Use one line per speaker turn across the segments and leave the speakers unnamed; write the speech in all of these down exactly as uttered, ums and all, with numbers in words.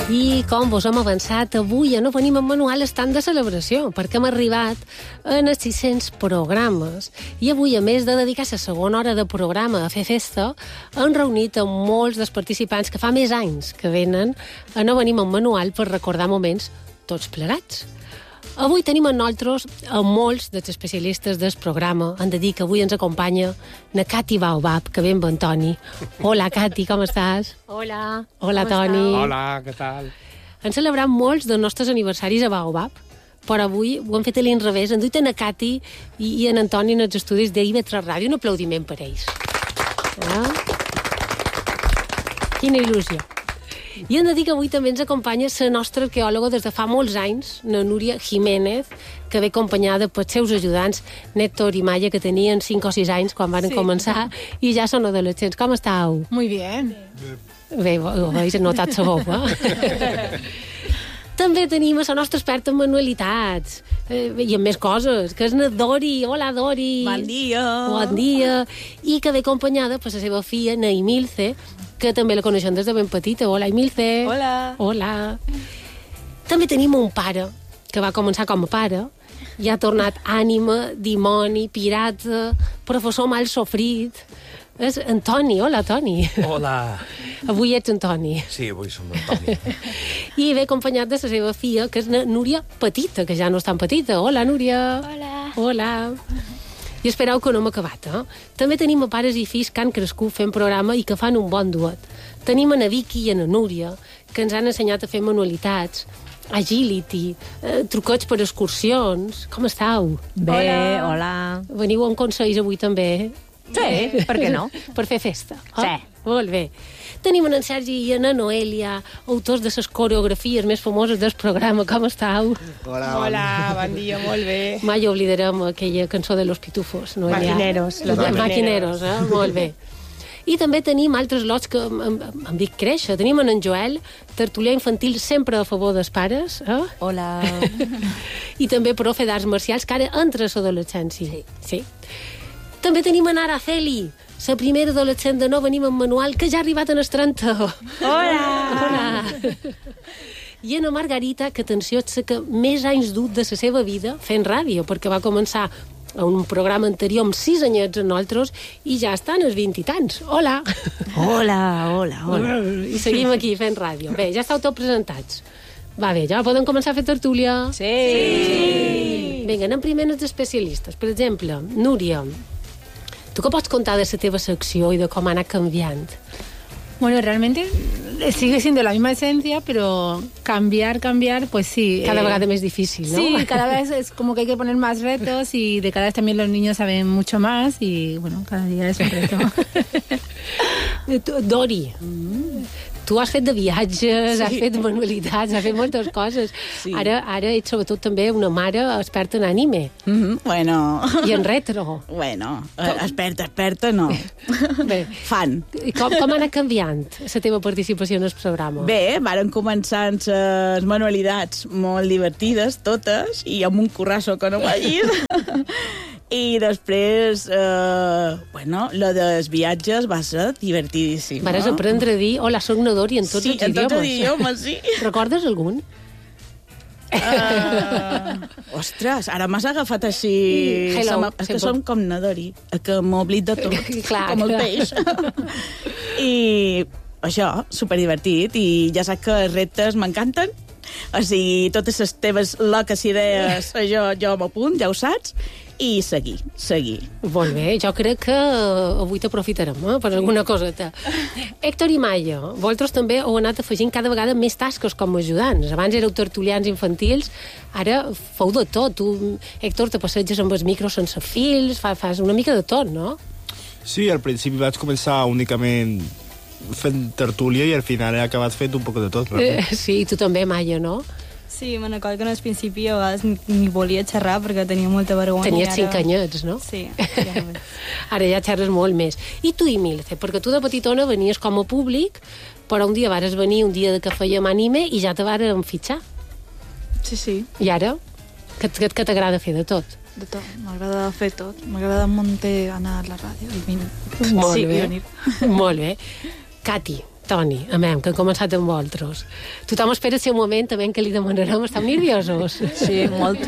I com vos hem avançat, avui ja no venim amb manual estant de celebració, perquè hem arribat en els sis-cents programes. I avui, a més de dedicar la segona hora de programa a fer festa, hem reunit amb molts dels participants que fa més anys que venen a no venim amb manual per recordar moments tots plegats. Avui tenim amb nosaltres a molts dels especialistes del programa. Hem de dir que avui ens acompanya na Cati Baobab, que ve amb en Toni. Hola, Cati, com estàs?
Hola.
Hola, Toni.
Hola, què tal?
Han celebrat molts dels nostres aniversaris a Baobab, però avui ho han fet a l'inrevés. Han duit a na Cati i, i en Antoni en els estudis d'I V tres Ràdio. Un aplaudiment per ells. Ah? Quina il·lusió. I hem de dir que avui també ens acompanya la nostra arqueòloga des de fa molts anys, la Núria Jiménez, que ve acompanyada pels seus ajudants, Néstor i Maya, que tenien cinc o sis anys quan van sí. començar, i ja són adolescents. Com estàu?
Muy bien.
Bé, ho habéis notat sa veu, eh? També tenim la nostra experta en manualitats, eh, i en més coses, que és na Dori. Hola, Dori.
Bon dia.
Bon dia. I que ve acompanyada per la seva filla, na Emilce, que també la coneixen des de ben petita. Hola, Emilce.
Hola.
Hola. També tenim un pare, que va començar com a pare, i ha tornat ànima, dimoni, pirata, professor mal sofrit. És en Toni. Hola, Toni.
Hola.
Avui ets en Toni.
Sí, avui som en Toni.
I ve acompanyat de la seva filla, que és na Núria Petita, que ja no és tan petita. Hola, Núria.
Hola.
Hola. I espereu que no hem acabat, eh? També tenim a pares i fills que han crescut fent programa i que fan un bon duet. Tenim a na Vicky i a na Núria, que ens han ensenyat a fer manualitats, agility, eh, truquets per excursions. Com estàu?
Bé, hola. hola.
Veniu amb consells avui també?
Sí, per què no?
Per fer festa.
Sí.
Ah, molt bé. Tenim en Sergi i en Noelia, autors de les coreografies més famoses del programa. Com estàu?
Hola,
Hola, bon dia, molt bé.
Mai oblidarem aquella cançó de Los Pitufos. Noelia.
Maquineros.
Los
Totalment.
Maquineros, eh? Molt bé. I també tenim altres lots que em, em, em dic créixer. Tenim en Joel, tertulià infantil sempre a favor dels pares. Eh?
Hola.
I també profe d'arts marcials, que ara entra a l'adolescència. Sí. sí. També tenim en Araceli, la primera adolescent de No Venim amb Manual, que ja ha arribat en els trenta.
Hola.
Hola. I en Margarita, que atenció, és la que més anys dut de la seva vida fent ràdio, perquè va començar a un programa anterior amb sis anyets en nosaltres i ja estan als vint i tants. Hola.
Hola, hola, hola.
I seguim aquí fent ràdio. Bé, ja estàu tots presentats. Va bé, ja podem començar a fer tertúlia?
Sí. sí.
Vinga, anem primer els especialistes. Per exemple, Núria, tu què pots contar de la teva secció i de com ha anat canviant?
Bueno, realmente sigue siendo la misma esencia, pero cambiar, cambiar, pues sí.
Cada
eh,
vegada más difícil, ¿no?
Sí, cada vez es como que hay que poner más retos y de cada vez también los niños saben mucho más y, bueno, cada día es un reto.
Dori, mm. tu has fet de viatges, sí. has fet manualitats, has fet moltes coses. Sí. Ara, ara ets sobretot també una mare experta en anime.
Mm-hmm, bueno...
I en retro.
Bueno, experta, experta no.
Bé.
Fan.
I com, com ha anat canviant la teva participació en el programa?
Bé, varen començar amb les manualidats molt divertides, totes, i amb un currasso que no vagis. I després, eh, bueno, lo dels viatges va ser divertidíssim.
Vares no? aprendre a dir hola, soc una Dori en tots
sí,
els idiomes.
Sí, en tots els idiomes, sí.
Recordes algun?
Uh, ostres, ara m'has agafat així...
Hello.
És que som com na Dori, que m'oblid de tot,
clar,
com el
clar.
peix. I això, superdivertit, i ja saps que els reptes m'encanten. O sigui, totes les teves loques idees, jo, jo m'apunt, ja ho saps, i seguir, seguir.
Molt bé, jo crec que avui t'aprofitarem, eh, per alguna coseta. Héctor i Maya, vosaltres també heu anat afegint cada vegada més tasques com a ajudants. Abans éreu tertulians infantils, ara feu de tot. Tu, Héctor, te passeges amb els micros sense fils, fa, fas una mica de tot, no?
Sí, al principi vaig començar únicament fent tertúlia i al final he acabat fent un poc de tot.
Eh, sí, tu també, Maya, no?
Sí, me'n recordo que en el principi a vegades ni, ni volia xerrar perquè tenia molta vergonya.
Tenies
ara...
cinc anyets, no?
Sí. Ja no
ara ja xerres molt més. I tu, Emilce, perquè tu de petitona venies com a públic, però un dia vares venir un dia que fèiem anime i ja te varen fitxar.
Sí, sí.
I ara? Què, què, què t'agrada fer de tot?
De tot. M'agrada fer tot. M'agrada muntar, anar a la ràdio i venir.
Molt
sí,
bé.
venir.
Molt bé. Cati, Toni, amem, que ha començat amb vosaltres. Tothom espera el seu moment, també, que li demanarem. Esteu nerviosos?
Sí, molt.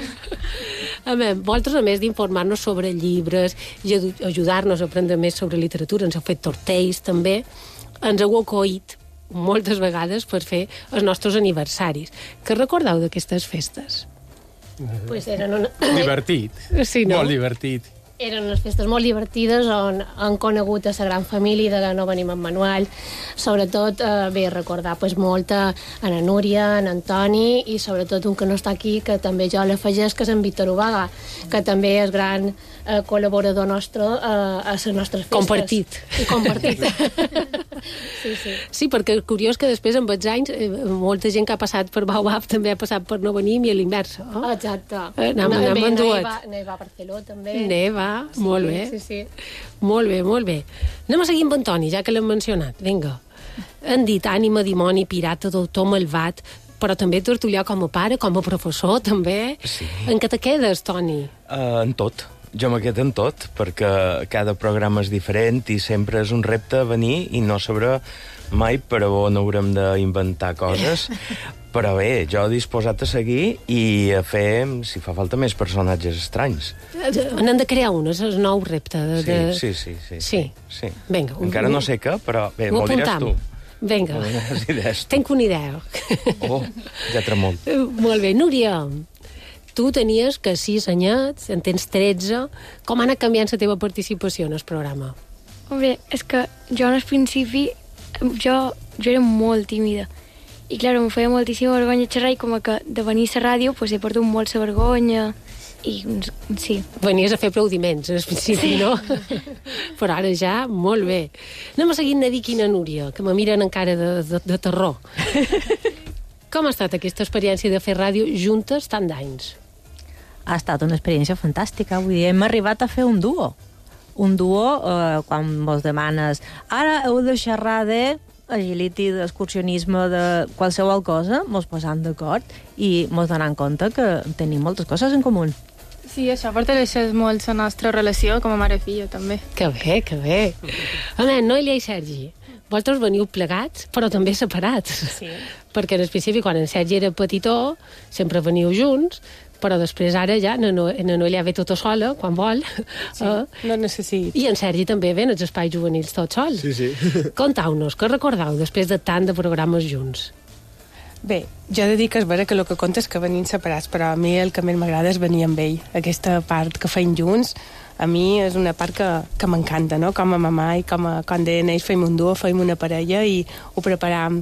Amem, vosaltres, a més d'informar-nos sobre llibres i ajudar-nos a aprendre més sobre literatura, ens heu fet tortells, també, ens heu acollit moltes vegades per fer els nostres aniversaris. Què recordeu d'aquestes festes?
Pues eren una... Divertit.
Sí, no?
Molt divertit.
Eren unes festes molt divertides on han conegut a la gran família de la No Venim amb Manuel. Sobretot, eh, bé, recordar pues, molt a la Núria, a Antoni i sobretot un que no està aquí, que també jo l'afegeix, que és en Víctor Ubaga, que també és gran eh, col·laborador nostre eh, a les nostres festes.
Compartit.
I compartit. sí, sí.
Sí, perquè és curiós que després, amb els anys, eh, molta gent que ha passat per Baobab també ha passat per No Venim i a l'inversa. Oh?
Exacte.
Eh, anem,
no,
anem
bé,
en duet.
Neva, Neva Barceló, també.
Neva,
sí,
molt bé.
Sí, sí.
Molt bé, molt bé. Anem a seguir amb Antoni, ja que l'hem mencionat. Vinga. Han dit ànima, dimoni, pirata, doctor, malvat, però també tertulià com a pare, com a professor, també.
Sí.
En què te quedes, Toni?
Uh, en tot. Jo me quedo en tot, perquè cada programa és diferent i sempre és un repte venir i no sabré mai per on haurem d'inventar coses. Però bé, jo disposat a seguir i a fer, si fa falta, més personatges estranys.
N'hem de crear un, és el nou repte. De, de...
Sí, sí, sí. sí,
sí.
sí.
Vinga,
encara
ho,
no sé què, però bé,
ho
m'ho diràs
apuntam.
tu.
Vinga,
diràs tu.
tenc una idea.
Oh, ja tremol.
Molt bé, Núria, tu tenies que sis anyets, en tens tretze. Com ha anat canviant la teva participació en el programa?
Hombre, és que jo al principi jo, jo era molt tímida i clar, em feia moltíssima vergonya xerrar i com que de venir a la ràdio pues, he perdut molt la vergonya i sí.
Venies a fer aplaudiments al principi, sí. No? Però ara ja, molt bé. Anem a seguir na Vic i na Núria, que me miren encara de, de, de terror. Com ha estat aquesta experiència de fer ràdio juntes tant d'anys?
Ha estat una experiència fantàstica. Vull dir, hem arribat a fer un duo. Un duo, eh, quan vos demanes ara heu de xerrar de agility, d'excursionisme, de qualsevol cosa, mos posam d'acord i mos donant compte que tenim moltes coses en comú.
Sí, això fortaleixes molt la nostra relació com a mare i filla, també.
Que bé, que bé. Home, Noelia i Sergi, vosaltres veniu plegats, però també separats.
Sí.
Perquè al principi, quan en Sergi era petitó, sempre veniu junts, però després ara ja na Noelia ve tota sola, quan vol.
Sí, uh, no necessita.
I en Sergi també ve en els espais juvenils tot sol.
Sí, sí.
Contau-nos, què recordeu després de tant de programes junts?
Bé, jo he de dir que és vera que el que compta és que venim separats, però a mi el que més m'agrada és venir amb ell. Aquesta part que feim junts, a mi és una part que, que m'encanta, no? Com a mamà i com a, quan deien ells feim un duo, feim una parella i ho preparàvem.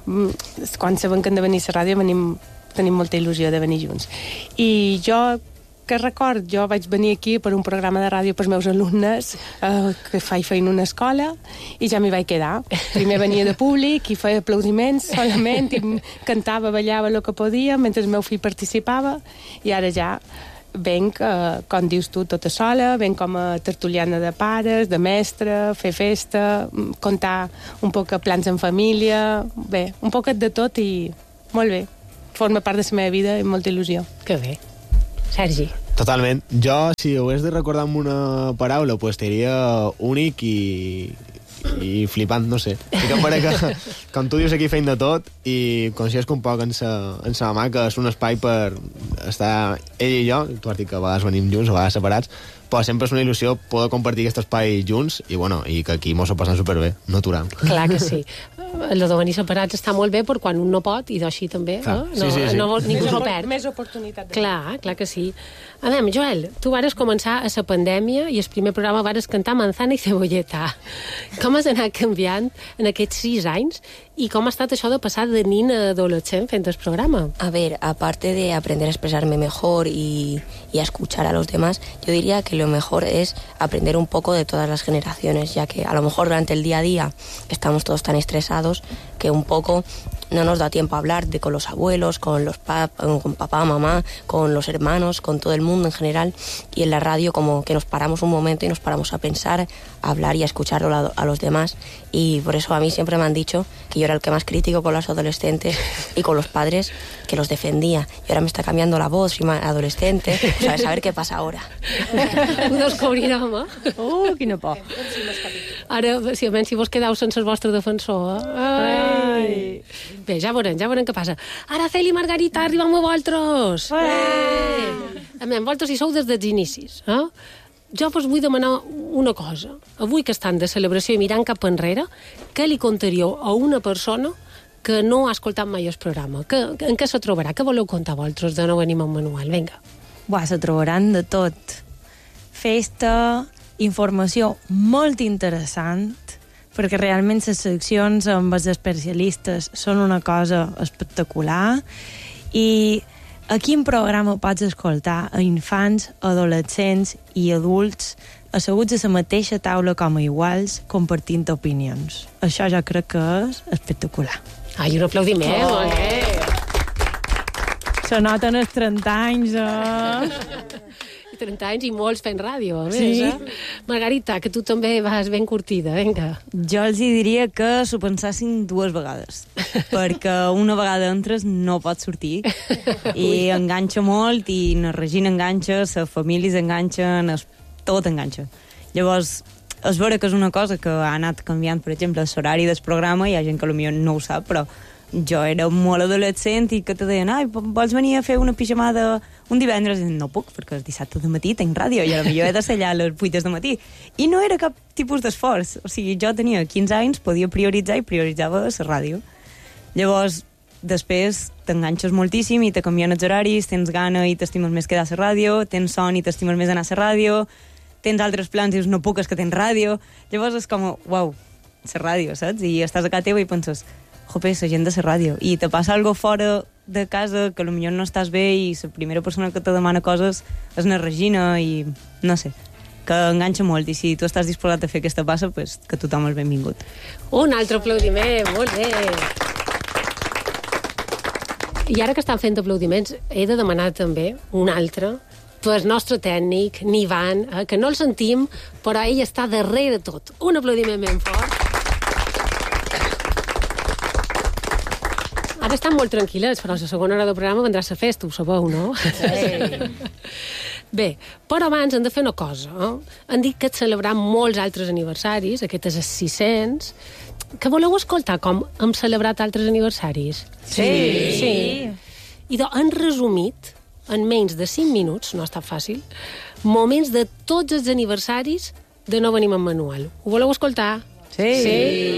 Quan sabem que hem de venir a la ràdio venim, tenim molta il·lusió de venir junts. I jo que record, jo vaig venir aquí per un programa de ràdio pels meus alumnes eh, que faig feina en una escola i ja m'hi vaig quedar. Primer venia de públic i feia aplaudiments solament i cantava, ballava el que podia mentre el meu fill participava i ara ja venc, eh, com dius tu, tota sola, venc com a tertuliana de pares, de mestre, fer festa, contar un poc plans en família, bé, un poquet de tot i molt bé. Forma part de la meva vida i molta il·lusió.
Que bé. Sergi.
Totalment. Jo, si ho hagués de recordar amb una paraula, pues diria únic i, i flipant, no sé. Sí que em pare que, com tu dius, aquí feim de tot i coneixes un poc en sa, en sa mamà, que és un espai per estar ell i jo, tu has dit que a vegades venim junts, a vegades separats, però sempre és una il·lusió poder compartir aquest espai junts i, bueno, i que aquí mos ho passem superbé, no aturant.
Clar que sí. El de venir separats està molt bé per quan un no pot i d'així també,
clar.
No?
Sí, sí, sí.
No, ningú s'ho perd.
Més oportunitat. De
clar, clar que sí. A veure, Joel, tu vares començar a la pandèmia i el primer programa vares cantar Manzana i Cebolleta. Com has anat canviant en aquests sis anys i com ha estat això de passar de nin a adolescent fent el programa?
A ver, aparte de aprender a expresarme mejor y, y a escuchar a los demás, yo diría que lo mejor es aprender un poco de todas las generaciones, ya que a lo mejor durante el día a día estamos todos tan estresados que un poco no nos da tiempo a hablar de con los abuelos, con los pap, con papá, mamá, con los hermanos, con todo el mundo en general, y en la radio como que nos paramos un momento y nos paramos a pensar, a hablar y a escuchar a, a los demás, y por eso a mí siempre me han dicho que yo era el que más crítico con los adolescentes y con los padres, que los defendía, y ahora me está cambiando la voz, soy más adolescente, pues a ver qué pasa ahora.
Ho descobrirem, eh?
Uh, quina por.
Ara, si almenys si vos quedeu sense el vostre defensor. Eh? Ai. Bé, ja veurem, ja veurem què passa. Ara, Celi i Margarita, arribem a vosaltres. Eh! A mi, vosaltres hi sou des dels inicis. Eh? Jo vos vull demanar una cosa. Avui que estan de celebració i mirant cap enrere, què li contaríeu a una persona que no ha escoltat mai el programa? Que, en què se trobarà? Què voleu contar vosaltres de No venim amb manual? Vinga.
Buah, se trobaran de tot. Festa, informació molt interessant, perquè realment les seccions amb els especialistes són una cosa espectacular, i a quin programa pots escoltar a infants, adolescents i adults asseguts a la mateixa taula com a iguals, compartint opinions. Això jo crec que és espectacular.
Ai, un aplaudiment, oh. eh?
Se noten els trenta anys, eh?
trenta anys i molts fent ràdio, a més,
sí.
eh? Margarita, que tu també vas ben curtida, vinga.
Jo els hi diria que s'ho pensessin dues vegades, perquè una vegada entres no pots sortir, i enganxa molt, i la Regina enganxa, les famílies enganxen, es, tot enganxa. Llavors, és vera que és una cosa que ha anat canviant, per exemple, l'horari del programa, hi ha gent que potser no ho sap, però jo era molt adolescent i que te deien, ai, vols venir a fer una pijamada un divendres? I no puc, perquè el dissabte de matí tinc ràdio i potser he de ser allà a les vuit de matí. I no era cap tipus d'esforç. O sigui, jo tenia quinze anys, podia prioritzar i prioritzava la ràdio. Llavors, després t'enganxes moltíssim i te canvien els horaris, tens gana i t'estimes més quedar a la ràdio, tens son i t'estimes més anar a la ràdio, tens altres plans i dius, no puc, és que tens ràdio. Llavors és com, uau, la ràdio, saps? I estàs a casa teva i penses, jope, la gent de la ràdio, i te passa algo fora de casa que potser no estàs bé i la primera persona que te demana coses és la Regina, i no sé, que enganxa molt, i si tu estàs disposat a fer aquesta passa, pues, que tothom és benvingut.
Un altre aplaudiment, molt bé. I ara que estan fent aplaudiments, he de demanar també un altre pel nostre tècnic, Nivan, eh, que no el sentim, però ell està darrere tot. Un aplaudiment ben fort. Ara estan molt tranquil·les, però a la segona hora del programa vendrà la festa, ho sabeu, no? Sí. Bé, però abans hem de fer una cosa. Eh? Han dit que celebram molts altres aniversaris, aquest és el sis-cents. Que voleu escoltar com hem celebrat altres aniversaris?
Sí.
Sí. I doncs, han resumit, en menys de cinc minuts, no ha estat fàcil, moments de tots els aniversaris de No venim amb manual. Ho voleu escoltar?
Sí. Sí.